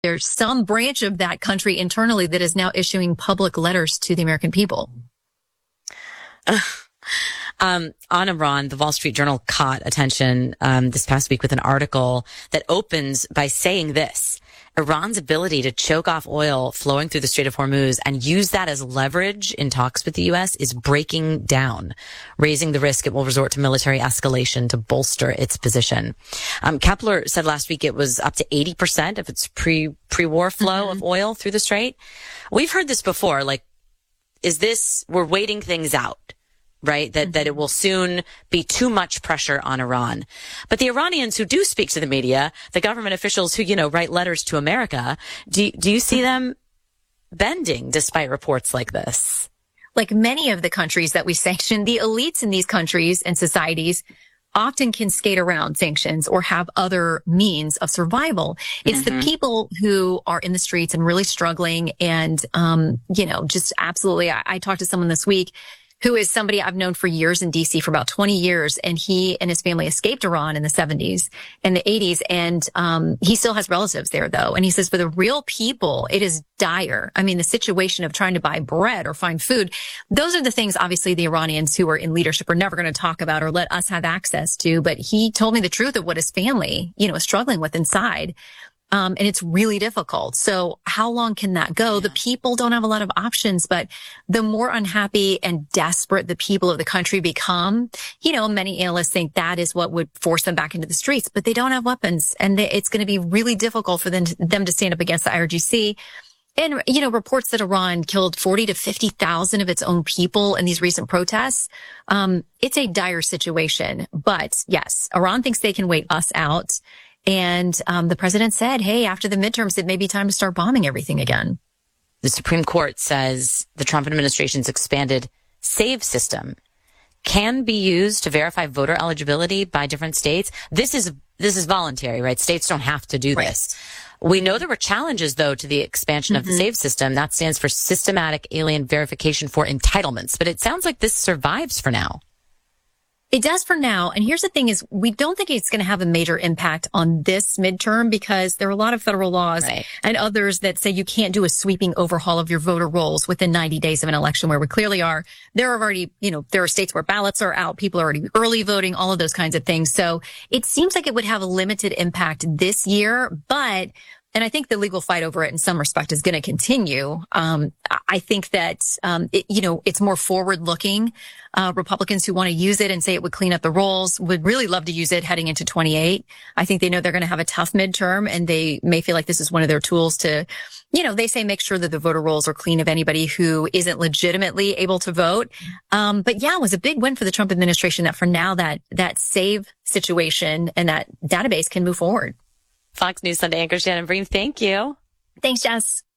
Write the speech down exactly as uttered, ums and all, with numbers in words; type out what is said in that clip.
there's some branch of that country internally that is now issuing public letters to the American people. Uh, um, on Iran, the Wall Street Journal caught attention um, this past week with an article that opens by saying this: Iran's ability to choke off oil flowing through the Strait of Hormuz and use that as leverage in talks with the U S is breaking down, raising the risk it will resort to military escalation to bolster its position. Um, Kepler said last week it was up to eighty percent of its pre, pre-war flow mm-hmm. of oil through the Strait. We've heard this before. Like, is this, we're waiting things out, right? That, mm-hmm. that it will soon be too much pressure on Iran. But the Iranians who do speak to the media, the government officials who, you know, write letters to America, do, do you see them bending despite reports like this? Like many of the countries that we sanction, the elites in these countries and societies often can skate around sanctions or have other means of survival. It's mm-hmm. the people who are in the streets and really struggling and, um, you know, just absolutely. I, I talked to someone this week who is somebody I've known for years in D C for about twenty years. And he and his family escaped Iran in the seventies and the eighties. And, um, he still has relatives there though. And he says for the real people, it is dire. I mean, the situation of trying to buy bread or find food, those are the things obviously the Iranians who are in leadership are never going to talk about or let us have access to. But he told me the truth of what his family, you know, is struggling with inside. Um, and it's really difficult. So how long can that go? Yeah. The people don't have a lot of options, but the more unhappy and desperate the people of the country become, you know, many analysts think that is what would force them back into the streets, but they don't have weapons and they, it's going to be really difficult for them to, them to stand up against the I R G C. And, you know, reports that Iran killed forty to fifty thousand of its own people in these recent protests. Um, it's a dire situation, but yes, Iran thinks they can wait us out. And um, the president said, hey, after the midterms, it may be time to start bombing everything again. The Supreme Court says the Trump administration's expanded SAVE system can be used to verify voter eligibility by different states. This is this is voluntary, right? States don't have to do right. this. We know there were challenges, though, to the expansion mm-hmm. of the SAVE system. That stands for Systematic Alien Verification for Entitlements. But it sounds like this survives for now. It does for now. And here's the thing is we don't think it's going to have a major impact on this midterm because there are a lot of federal laws right. and others that say you can't do a sweeping overhaul of your voter rolls within ninety days of an election where we clearly are. There are already, you know, there are states where ballots are out. People are already early voting, all of those kinds of things. So it seems like it would have a limited impact this year, but and I think the legal fight over it in some respect is going to continue. Um, I think that, um, it, you know, it's more forward looking. Uh, Republicans who want to use it and say it would clean up the rolls would really love to use it heading into twenty-eight. I think they know they're going to have a tough midterm and they may feel like this is one of their tools to, you know, they say make sure that the voter rolls are clean of anybody who isn't legitimately able to vote. Um, but yeah, it was a big win for the Trump administration that for now that, that SAVE situation and that database can move forward. Fox News Sunday anchor Shannon Bream, thank you. Thanks, Jess.